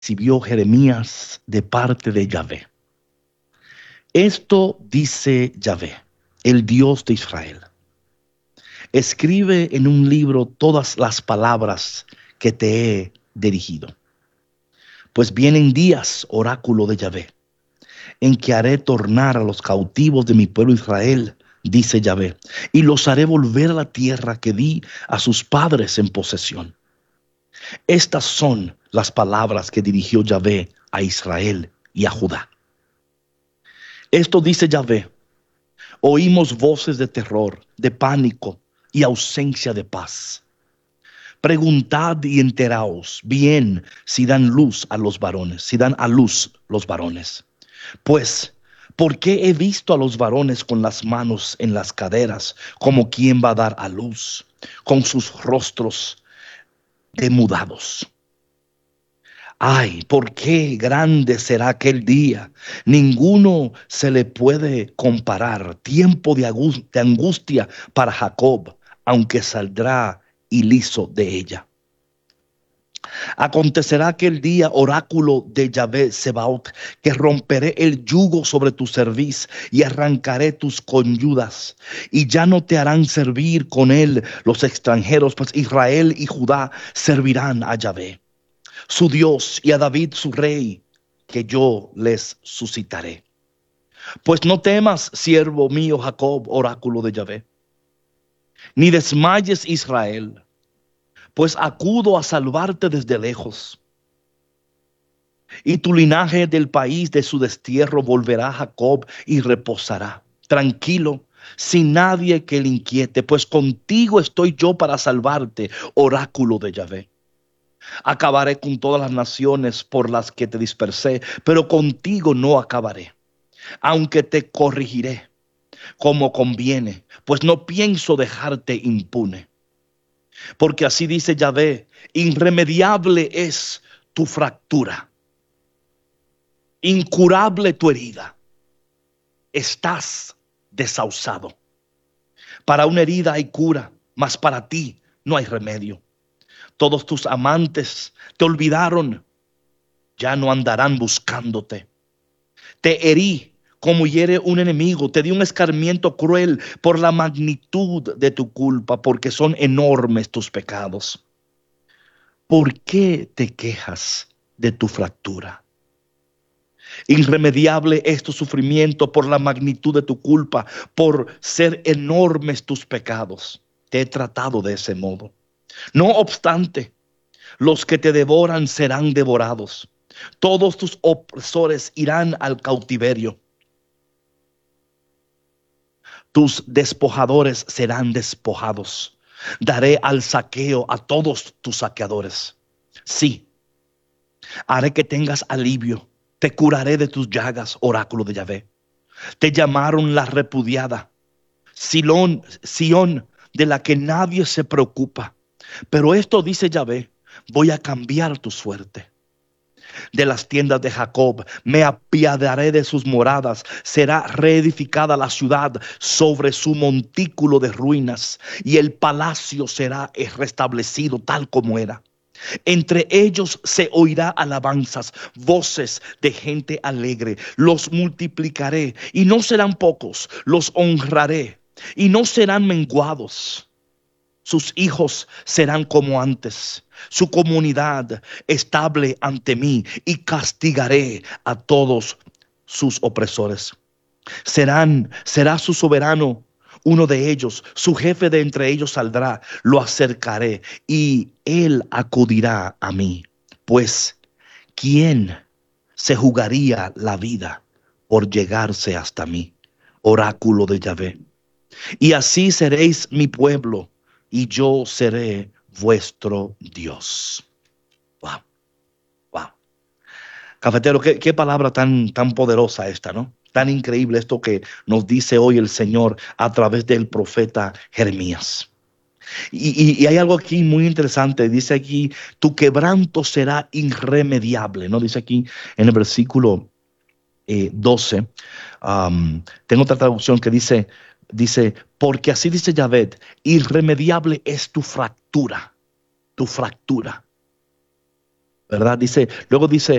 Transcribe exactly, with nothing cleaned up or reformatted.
recibió Jeremías de parte de Yahvé. Esto dice Yahvé, el Dios de Israel. Escribe en un libro todas las palabras que te he dirigido. Pues vienen días, oráculo de Yahvé, en que haré tornar a los cautivos de mi pueblo Israel, dice Yahvé, y los haré volver a la tierra que di a sus padres en posesión. Estas son las palabras que dirigió Yahvé a Israel y a Judá. Esto dice Yahvé: oímos voces de terror, de pánico y ausencia de paz. Preguntad y enteraos bien si dan luz a los varones, si dan a luz los varones. Pues, ¿por qué he visto a los varones con las manos en las caderas, como quien va a dar a luz, con sus rostros demudados? Ay, ¿por qué grande será aquel día? Ninguno se le puede comparar. Tiempo de angustia para Jacob, aunque saldrá ileso de ella. Acontecerá aquel día, oráculo de Yahvé Sebaot, que romperé el yugo sobre tu cerviz y arrancaré tus conyudas, y ya no te harán servir con él los extranjeros, pues Israel y Judá servirán a Yahvé, su Dios, y a David su rey, que yo les suscitaré. Pues no temas, siervo mío Jacob, oráculo de Yahvé, ni desmayes, Israel, pues acudo a salvarte desde lejos. Y tu linaje del país de su destierro volverá a Jacob y reposará tranquilo, sin nadie que le inquiete, pues contigo estoy yo para salvarte, oráculo de Yahvé. Acabaré con todas las naciones por las que te dispersé, pero contigo no acabaré, aunque te corregiré como conviene, pues no pienso dejarte impune. Porque así dice Yahvé: irremediable es tu fractura, incurable tu herida, estás desahuciado. Para una herida hay cura, mas para ti no hay remedio. Todos tus amantes te olvidaron, ya no andarán buscándote. Te herí como hiere un enemigo, te di un escarmiento cruel por la magnitud de tu culpa, porque son enormes tus pecados. ¿Por qué te quejas de tu fractura? Irremediable es tu sufrimiento por la magnitud de tu culpa, por ser enormes tus pecados. Te he tratado de ese modo. No obstante, los que te devoran serán devorados. Todos tus opresores irán al cautiverio. Tus despojadores serán despojados. Daré al saqueo a todos tus saqueadores. Sí, haré que tengas alivio. Te curaré de tus llagas, oráculo de Yahvé. Te llamaron la repudiada, Silón, Sión, de la que nadie se preocupa. Pero esto dice Yahvé: voy a cambiar tu suerte. De las tiendas de Jacob me apiadaré de sus moradas. Será reedificada la ciudad sobre su montículo de ruinas, y el palacio será restablecido tal como era. Entre ellos se oirá alabanzas, voces de gente alegre. Los multiplicaré y no serán pocos. Los honraré y no serán menguados. Sus hijos serán como antes, su comunidad estable ante mí, y castigaré a todos sus opresores. Serán, será su soberano uno de ellos, su jefe de entre ellos saldrá, lo acercaré y él acudirá a mí. Pues, ¿quién se jugaría la vida por llegarse hasta mí? Oráculo de Yahvé. Y así seréis mi pueblo, y yo seré vuestro Dios. Wow, wow. Cafetero, qué, qué palabra tan, tan poderosa esta, ¿no? Tan increíble esto que nos dice hoy el Señor a través del profeta Jeremías. Y, y, y hay algo aquí muy interesante. Dice aquí: tu quebranto será irremediable, ¿no? Dice aquí en el versículo eh, doce. Um, tengo otra traducción que dice... Dice, porque así dice Yahvé: irremediable es tu fractura, tu fractura. ¿verdad? Dice, luego dice,